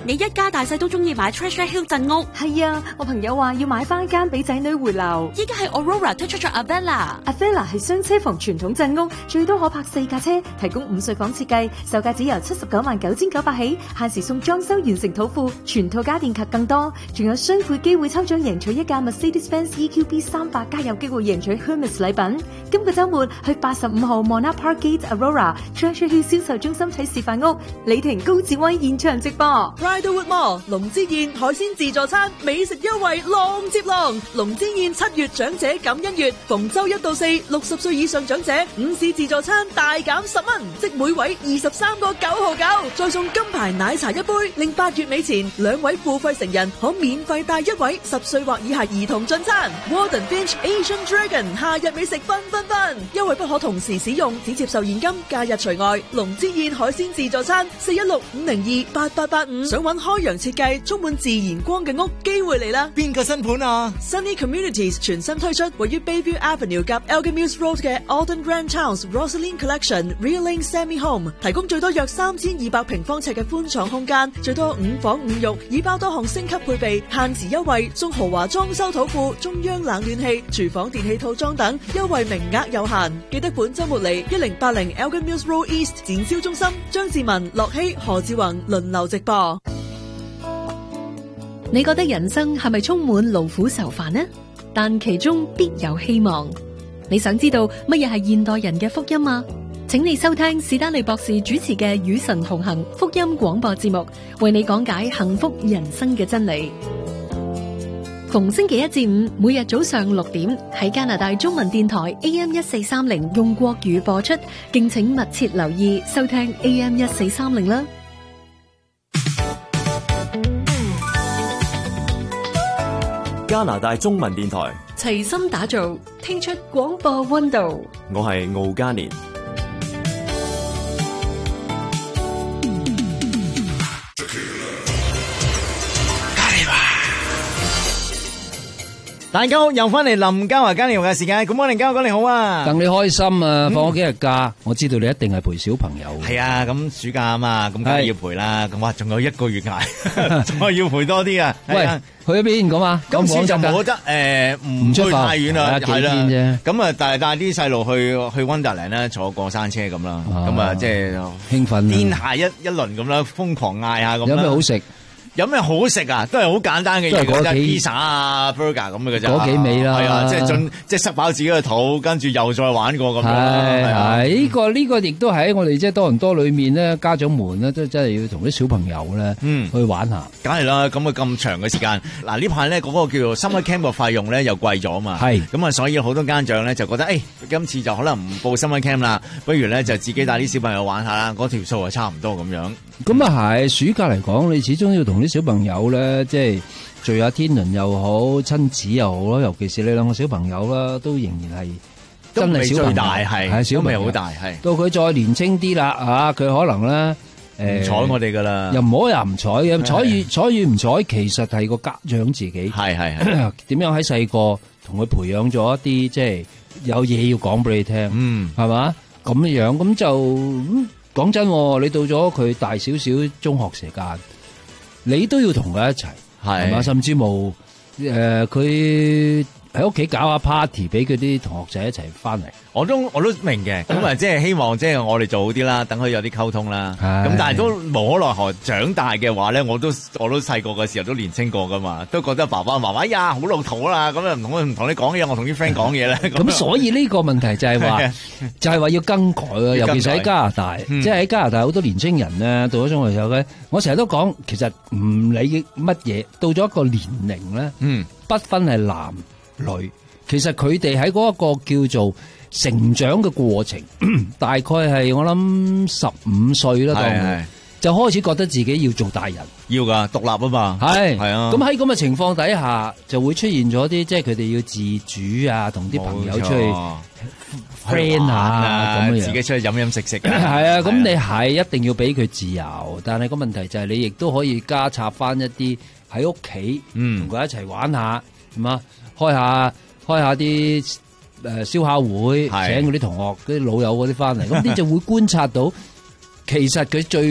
你一家大細都中意買 Treasure Hill 鎮屋。 係啊，我朋友話要買翻間俾仔女回流。 依家係 Aurora 推出咗 Avella。Avella 係雙車房傳統鎮屋，最多可泊4架車，提供5睡房設計，售價只由799900起，限時送裝修完成土庫，全套家電及更多，仲有雙倍機會抽獎贏取一架 Mercedes-Benz EQB 300，加有機會贏取 Hermes 禮品。今個週末去85號 Monarch Park Gate Aurora Treasure Hill 銷售中心睇示範屋，李婷高志威現場直播。 Bridalwood Mall 龍之宴海鮮自助餐美食優惠浪接浪，龍之宴7月長者感恩月，逢周1到4 60歲以上長者午市自助餐大減10蚊，即每位23個9.99，再送金牌奶茶一杯，令8月尾前2位付費成人可免費帶1位10歲或以下兒童進餐。Warden Finch Asian Dragon 夏日美食分，優惠不可同時使用，只接受現金，假日除外。龍之宴海鮮自助餐416-502-8885，想揾開揚設計充滿自然光嘅屋，機會嚟啦！ 邊個新盤啊？ Sunny Communities 全新推出位於 Bayview Avenue 及 Elgin Mills Road 嘅 Alden Grand Towns Rosaline Collection Real Lane Semi Home， 提供最多約3200平方尺嘅寬敞空間，最多5房5浴，已包多項升級配備，限時優惠送豪華裝修土庫、中央冷暖氣、廚房電器套裝等，優惠名額有限，記得本周末嚟1080 Elgin Mills Road East 展銷中心，張志文、樂希、何志宏輪流直播。 你覺得人生係咪充滿勞苦愁煩呢？但其中必有希望。你想知道乜嘢係現代人嘅福音啊？請你收聽史丹利博士主持嘅與神同行福音廣播節目，為你講解幸福人生嘅真理。逢星期一至五，每日早上6點喺加拿大中文電台 AM1430用國語播出，敬請密切留意收聽 AM1430啦。 加拿大中文電台齊心打造，聽出廣播溫度。 我係奧嘉年。 大家好，又翻嚟林嘉華嘉年華嘅時間。咁我哋嘉華哥你好啊， 等你開心啊！放咗幾日假，我知道你一定係陪小朋友。 係啊，咁暑假啊嘛，咁梗係要陪啦。咁哇，仲有1個月捱，再要陪多啲啊！ 喂，去咗邊咁啊？ 今次就冇得唔出太遠啦，係啦啫。咁啊，帶啲細路去 Wonderland 啦，坐過山車咁啦。咁啊，即係興奮， 癲下一輪咁啦，瘋狂嗌下咁。有咩好食？ 有咩好食啊？都係好簡單嘅嘢，即係披薩啊、burger 咁嘅咋。 嗰幾味啦， 係啊，即係塞飽自己嘅肚，跟住又再玩過咁樣。 係呢個亦都喺我哋即係多倫多裏面咧，家長們咧都真係要同啲小朋友咧，去玩下。 梗係啦，咁啊咁長嘅時間，嗱呢排咧嗰個叫做 summer camp 嘅費用咧又貴咗嘛。係咁啊，所以好多家長咧就覺得，今次就可能唔報 summer camp 啦，不如咧就自己帶啲小朋友玩下啦，嗰條數係差唔多咁樣。 咁啊係，暑假嚟講，你始終要同啲小朋友咧，即係聚下天倫又好，親子又好咯。尤其是你2個小朋友啦，都仍然係真係小朋友，係小朋友好大，係到佢再年青啲啦，佢可能咧唔睬我哋噶啦，又唔好又唔睬嘅，睬與唔睬，其實係個家長自己係點樣喺細個同佢培養咗一啲即係有嘢要講俾你聽，係嘛咁樣咁就。講真，你到咗佢大少少中學時間，你都要同佢一齊，係嘛？甚至冇佢喺屋企搞下 party， 俾佢啲同學仔一齊翻嚟。我都明嘅，咁啊，即係希望即係我哋做好啲啦，等佢有啲溝通啦。咁但係都無可奈何，長大嘅話咧，我都細個嘅時候都年青過噶嘛，都覺得爸爸媽媽呀好老土啦，咁啊唔同你講嘢，我同啲 friend 講嘢咧。咁所以呢個問題就係話要更改啊，尤其是喺加拿大，即係喺加拿大好多年青人咧，到咗中學時候咧，我成日都講，其實唔理乜嘢，到咗一個年齡咧，不分係男女，其實佢哋喺嗰一個叫做成長嘅過程，大概係我諗15歲啦，當就開始覺得自己要做大人，要噶獨立啊嘛，係啊。咁喺咁嘅情況底下，就會出現咗啲即係佢哋要自主啊，同啲朋友出去 friend 下咁樣，自己出去飲食食。係啊，咁你係一定要俾佢自由，但係個問題就係你亦都可以加插翻一啲喺屋企，同佢一齊玩下，係嘛，開下啲燒烤會，請嗰啲同學、嗰啲老友嗰啲翻嚟，咁啲就會觀察到，其實佢最